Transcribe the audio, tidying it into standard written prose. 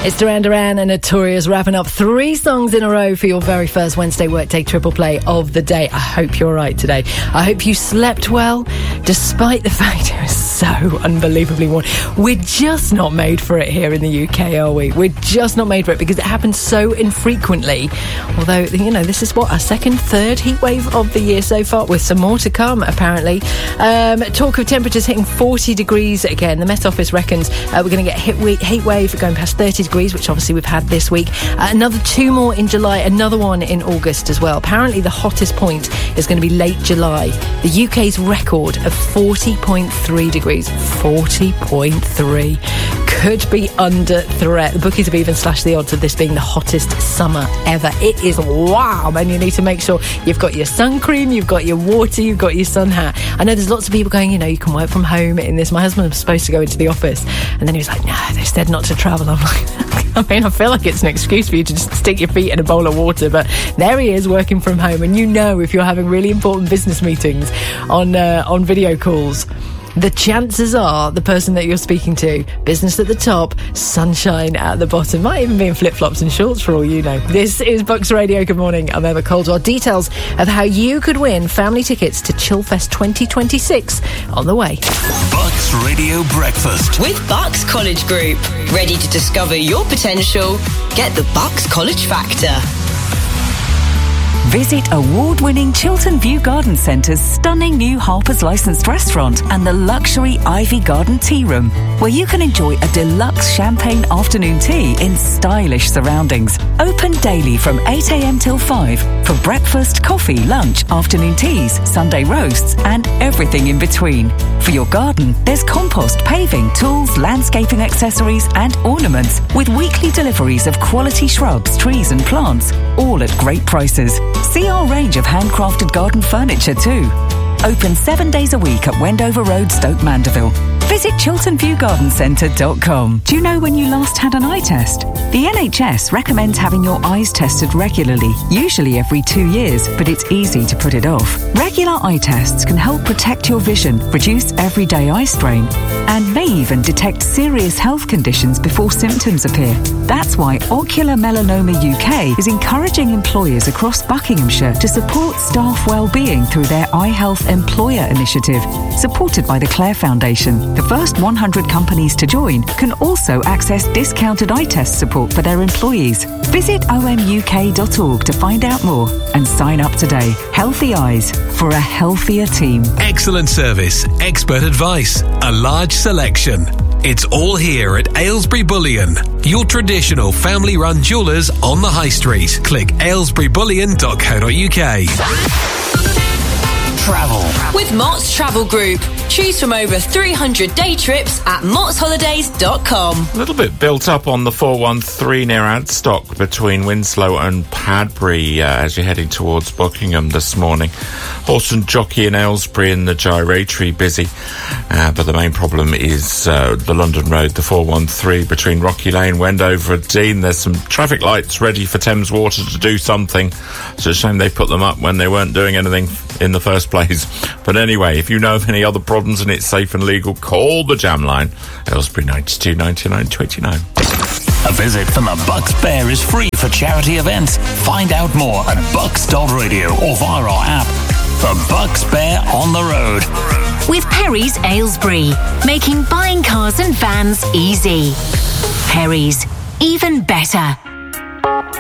It's Duran Duran and Notorious wrapping up 3 songs in a row for your very first Wednesday Workday triple play of the day. I hope you're right today. I hope you slept well, despite the fact it was so unbelievably warm. We're just not made for it here in the UK, are we? We're just not made for it because it happens so infrequently. Although, you know, this is what, our second, third heat wave of the year so far, with some more to come, apparently. Talk of temperatures hitting 40 degrees again. The Met Office reckons we're going to get heat wave going past 30 degrees, which obviously we've had this week. Another 2 more in July, another one in August as well. Apparently the hottest point is going to be late July. The UK's record of 40.3 degrees. 40.3 could be under threat. The bookies have even slashed the odds of this being the hottest summer ever. It is wow, and you need to make sure you've got your sun cream, you've got your water, you've got your sun hat. I know there's lots of people going, you know, you can work from home in this. My husband was supposed to go into the office, and then he was like, no, they said not to travel. I'm like, I mean, I feel like it's an excuse for you to just stick your feet in a bowl of water, but there he is working from home. And you know, if you're having really important business meetings on video calls, the chances are the person that you're speaking to, business at the top, sunshine at the bottom, might even be in flip-flops and shorts for all you know. This is Bucks Radio. Good morning. I'm Emma Caldwell. Details of how you could win family tickets to Chillfest 2026 on the way. Bucks Radio Breakfast with Bucks College Group. Ready to discover your potential? Get the Bucks College Factor. Visit award-winning Chiltern View Garden Centre's stunning new Harper's licensed restaurant and the luxury Ivy Garden Tea Room, where you can enjoy a deluxe champagne afternoon tea in stylish surroundings. Open daily from 8 a.m. till 5 for breakfast, coffee, lunch, afternoon teas, Sunday roasts and everything in between. For your garden, there's compost, paving, tools, landscaping accessories and ornaments with weekly deliveries of quality shrubs, trees and plants, all at great prices. See our range of handcrafted garden furniture too. Open 7 days a week at Wendover Road, Stoke Mandeville. Visit chilternviewgardencentre.com. Do you know when you last had an eye test? The NHS recommends having your eyes tested regularly, usually every 2 years, but it's easy to put it off. Regular eye tests can help protect your vision, reduce everyday eye strain, and may even detect serious health conditions before symptoms appear. That's why Ocular Melanoma UK is encouraging employers across Buckinghamshire to support staff well-being through their Eye Health Employer Initiative, supported by the Clare Foundation. The first 100 companies to join can also access discounted eye test support for their employees. Visit omuk.org to find out more and sign up today. Healthy eyes for a healthier team. Excellent service, expert advice, a large selection. It's all here at Aylesbury Bullion, your traditional family-run jewellers on the high street. Click aylesburybullion.co.uk. Travel with Mott's Travel Group. Choose from over 300 day trips at mottsholidays.com. A little bit built up on the 413 near Adstock between Winslow and Padbury as you're heading towards Buckingham this morning. Horse and Jockey in Aylesbury and the Gyratory busy, but the main problem is the London Road, the 413 between Rocky Lane, Wendover and Dean. There's some traffic lights ready for Thames Water to do something. It's a shame they put them up when they weren't doing anything in the first place. But anyway, if you know of any other problems and it's safe and legal, call the Jam Line, Aylesbury 92 99 29. A visit from the Bucks Bear is free for charity events. Find out more at bucks.radio or via our app. The Bucks Bear on the road. With Perry's Aylesbury, making buying cars and vans easy. Perry's, even better.